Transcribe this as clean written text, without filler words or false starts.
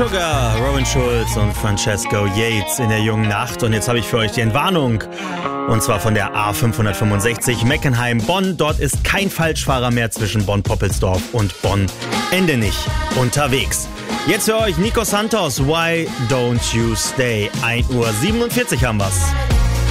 Sugar, Rowan Schulz und Francesco Yates in der jungen Nacht. Und jetzt habe ich für euch die Entwarnung. Und zwar von der A565 Meckenheim-Bonn. Dort ist kein Falschfahrer mehr zwischen Bonn-Poppelsdorf und Bonn-Endenich unterwegs. Jetzt für euch Nico Santos, Why Don't You Stay? 1:47 Uhr haben wir's.